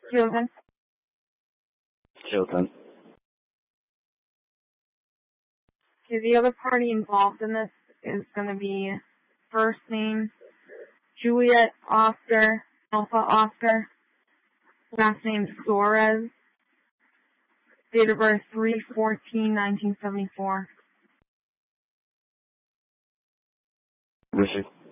Children. Chilton. Okay, the other party involved in this is going to be first name Juliet Oscar, Alpha Oscar, last name Suarez, date of birth 3/14/1974. Richard.